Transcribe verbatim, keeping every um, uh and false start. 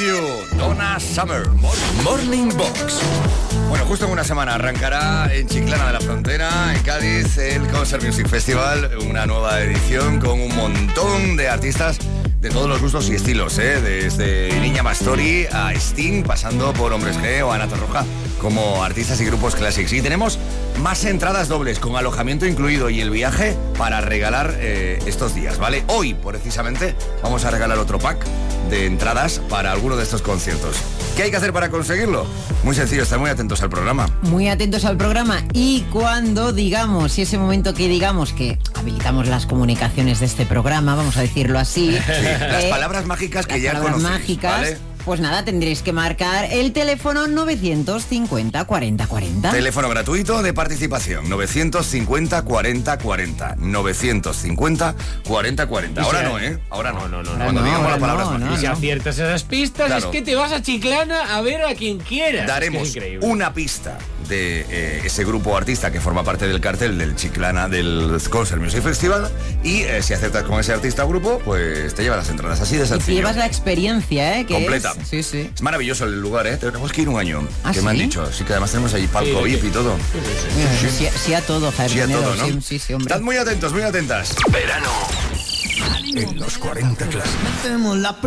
You, Donna Summer, Morning Box. Bueno, justo en una semana arrancará en Chiclana de la Frontera, en Cádiz, el Concert Music Festival, una nueva edición con un montón de artistas de todos los gustos y estilos, ¿eh? Desde Niña Mastori a Sting, pasando por Hombres G o Ana Torroja, como artistas y grupos clásicos. Y tenemos más entradas dobles, con alojamiento incluido y el viaje para regalar eh, estos días, ¿vale? Hoy, precisamente, vamos a regalar otro pack de entradas para alguno de estos conciertos. ¿Qué hay que hacer para conseguirlo? Muy sencillo, estar muy atentos al programa. Muy atentos al programa, y cuando digamos, y ese momento que digamos que habilitamos las comunicaciones de este programa, vamos a decirlo así. Sí, eh, las palabras mágicas que las ya palabras conocéis, mágicas, ¿vale? Pues nada, tendréis que marcar el teléfono novecientos cincuenta cuarenta cuarenta. Teléfono gratuito de participación, novecientos cincuenta cuarenta cuarenta. novecientos cincuenta cuarenta cuarenta. Ahora no, ¿eh? Ahora no. No, no, no, Cuando no, digamos ahora las palabras no, mágicas. no, Y si no. aciertas esas pistas, Claro. es que te vas a Chiclana a ver a quien quieras. Daremos Es que es increíble. una pista de eh, ese grupo o artista que forma parte del cartel del Chiclana del Concert Music Festival, y eh, si acertas con ese artista o grupo, pues te llevas las entradas, así de Y te sencillo. llevas la experiencia, ¿eh? Que Completa. es- sí, sí. Es maravilloso el lugar, ¿eh? Tenemos que ir un año. ¿Ah, que me han sí? dicho. Sí, que además tenemos ahí palco Sí, V I P sí. y todo. Sí, sí, sí a todo, Javier. Sí a Pinero, todo, ¿no? Sí, sí, sí, hombre. Estad muy atentos, muy atentas. Verano en los cuarenta Clásicos. Metemos la